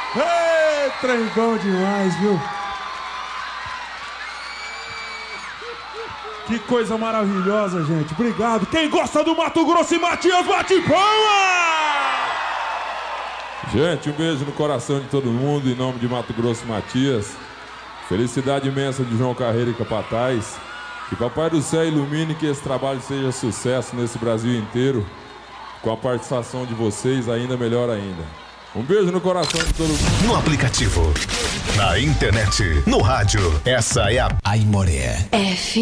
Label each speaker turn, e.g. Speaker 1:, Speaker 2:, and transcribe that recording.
Speaker 1: Ei, trem bom demais, viu? Que coisa maravilhosa, gente. Obrigado. Quem gosta do Mato Grosso e Matias, bate palma!
Speaker 2: Gente, um beijo no coração de todo mundo, em nome de Mato Grosso e Matias. Felicidade imensa de João Carreiro e Capataz. Que Papai do Céu ilumine, que esse trabalho seja sucesso nesse Brasil inteiro. Com a participação de vocês, ainda melhor ainda. Um beijo no coração de todo mundo.
Speaker 3: No aplicativo, na internet, no rádio. Essa é a Aimoré.